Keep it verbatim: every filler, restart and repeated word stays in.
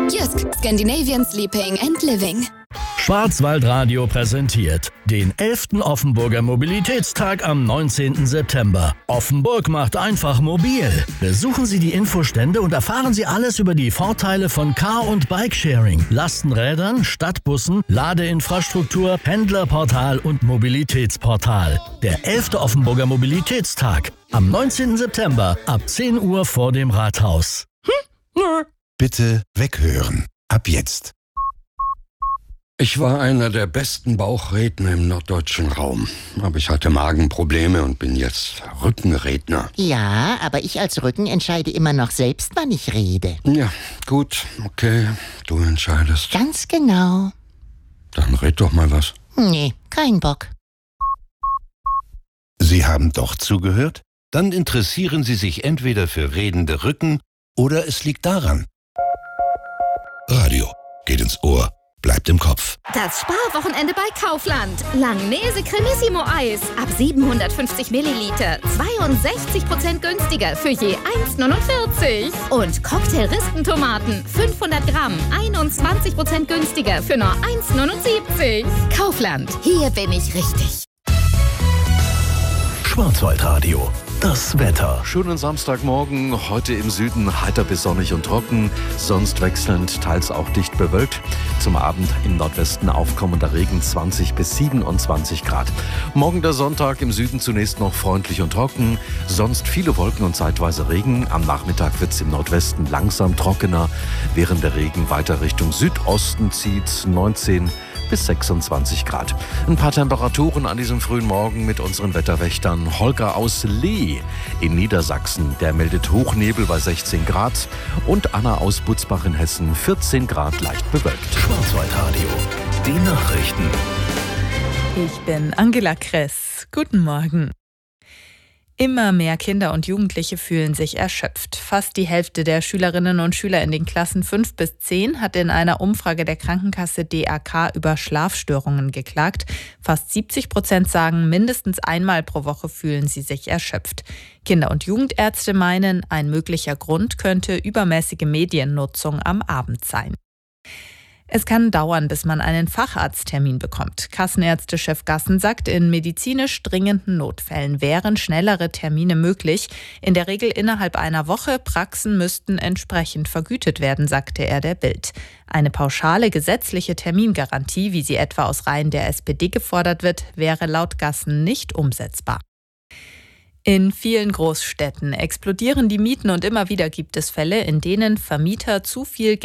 Jysk, Scandinavian Sleeping and Living. Schwarzwaldradio präsentiert den elften Offenburger Mobilitätstag am neunzehnten September. Offenburg macht einfach mobil. Besuchen Sie die Infostände und erfahren Sie alles über die Vorteile von Car- und Bikesharing, Lastenrädern, Stadtbussen, Ladeinfrastruktur, Pendlerportal und Mobilitätsportal. Der elfte Offenburger Mobilitätstag am neunzehnten September ab zehn Uhr vor dem Rathaus. Bitte weghören. Ab jetzt. Ich war einer der besten Bauchredner im norddeutschen Raum. Aber ich hatte Magenprobleme und bin jetzt Rückenredner. Ja, aber ich als Rücken entscheide immer noch selbst, wann ich rede. Ja, gut, okay, du entscheidest. Ganz genau. Dann red doch mal was. Nee, kein Bock. Sie haben doch zugehört? Dann interessieren Sie sich entweder für redende Rücken oder es liegt daran. Radio geht ins Ohr. Bleibt im Kopf. Das Sparwochenende bei Kaufland. Langnese Cremissimo Eis ab siebenhundertfünfzig Milliliter. zweiundsechzig Prozent günstiger für je eins neunundvierzig. Und Cocktail-Rispentomaten fünfhundert Gramm. einundzwanzig Prozent günstiger für nur eins neunundsiebzig. Kaufland. Hier bin ich richtig. Schwarzwaldradio. Das Wetter. Schönen Samstagmorgen, heute im Süden heiter bis sonnig und trocken, sonst wechselnd, teils auch dicht bewölkt. Zum Abend im Nordwesten aufkommender Regen, zwanzig bis siebenundzwanzig Grad. Morgen der Sonntag im Süden zunächst noch freundlich und trocken, sonst viele Wolken und zeitweise Regen. Am Nachmittag wird es im Nordwesten langsam trockener, während der Regen weiter Richtung Südosten zieht, neunzehn bis sechsundzwanzig Grad. Ein paar Temperaturen an diesem frühen Morgen mit unseren Wetterwächtern. Holger aus Lee in Niedersachsen, der meldet Hochnebel bei sechzehn Grad. Und Anna aus Butzbach in Hessen, vierzehn Grad, leicht bewölkt. Schwarzwaldradio. Die Nachrichten. Ich bin Angela Kress. Guten Morgen. Immer mehr Kinder und Jugendliche fühlen sich erschöpft. Fast die Hälfte der Schülerinnen und Schüler in den Klassen fünf bis zehn hat in einer Umfrage der Krankenkasse D A K über Schlafstörungen geklagt. Fast siebzig Prozent sagen, mindestens einmal pro Woche fühlen sie sich erschöpft. Kinder- und Jugendärzte meinen, ein möglicher Grund könnte übermäßige Mediennutzung am Abend sein. Es kann dauern, bis man einen Facharzttermin bekommt. Kassenärztechef Gassen sagt, in medizinisch dringenden Notfällen wären schnellere Termine möglich. In der Regel innerhalb einer Woche. Praxen müssten entsprechend vergütet werden, sagte er der Bild. Eine pauschale gesetzliche Termingarantie, wie sie etwa aus Reihen der S P D gefordert wird, wäre laut Gassen nicht umsetzbar. In vielen Großstädten explodieren die Mieten und immer wieder gibt es Fälle, in denen Vermieter zu viel